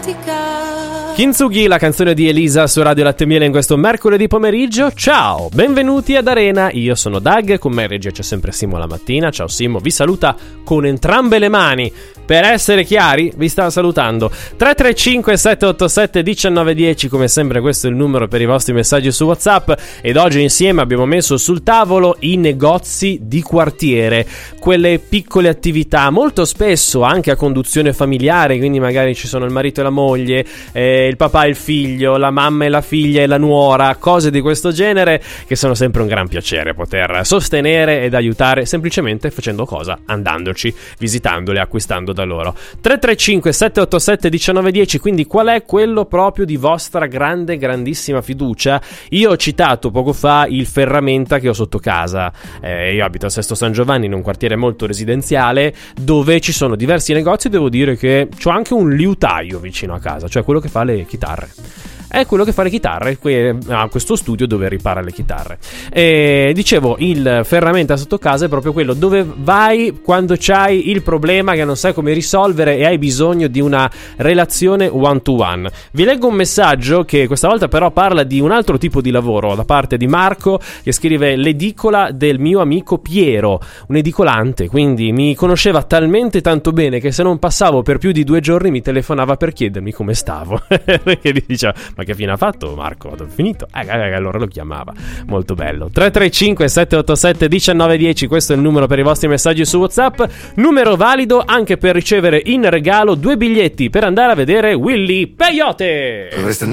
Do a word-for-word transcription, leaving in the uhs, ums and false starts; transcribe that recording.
Kintsugi, la canzone di Elisa su Radio Latte Miele in questo mercoledì pomeriggio. Ciao, benvenuti ad Arena, io sono Doug, con me in regia c'è sempre Simo la mattina. Ciao Simo, vi saluta con entrambe le mani. Per essere chiari, vi stavo salutando. Tre tre cinque sette otto sette uno nove uno zero, come sempre questo è il numero per i vostri messaggi su WhatsApp. Ed oggi insieme abbiamo messo sul tavolo i negozi di quartiere, quelle piccole attività, molto spesso anche a conduzione familiare, quindi magari ci sono il marito e la moglie, eh, il papà e il figlio, la mamma e la figlia e la nuora, cose di questo genere che sono sempre un gran piacere poter sostenere ed aiutare semplicemente facendo cosa? Andandoci, visitandole, acquistando da loro. Tre tre cinque sette otto sette uno nove uno zero, quindi qual è quello proprio di vostra grande grandissima fiducia? Io ho citato poco fa il ferramenta che ho sotto casa, eh, io abito a Sesto San Giovanni in un quartiere molto residenziale dove ci sono diversi negozi. Devo dire che c'ho anche un liutaio vicino a casa, cioè quello che fa le chitarre. È quello che fa le chitarre, ha questo studio dove ripara le chitarre. E dicevo, il ferramenta sotto casa è proprio quello dove vai quando c'hai il problema che non sai come risolvere e hai bisogno di una relazione one to one. Vi leggo un messaggio che questa volta però parla di un altro tipo di lavoro da parte di Marco, che scrive: l'edicola del mio amico Piero, un edicolante, quindi mi conosceva talmente tanto bene che se non passavo per più di due giorni mi telefonava per chiedermi come stavo. Perché gli diceva: ma che fine ha fatto Marco? Ho finito? Eh, eh, allora lo chiamava. Molto bello. Tre tre cinque sette otto sette uno nove uno zero, questo è il numero per i vostri messaggi su WhatsApp. Numero valido anche per ricevere in regalo due biglietti per andare a vedere Willy Peyote.